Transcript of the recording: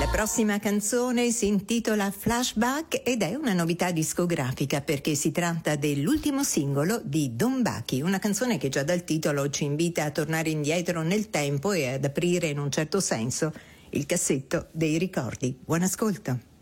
La prossima canzone si intitola Flashback ed è una novità discografica perché si tratta dell'ultimo singolo di Don Bucchi, una canzone che già dal titolo ci invita a tornare indietro nel tempo e ad aprire in un certo senso il cassetto dei ricordi. Buon ascolto.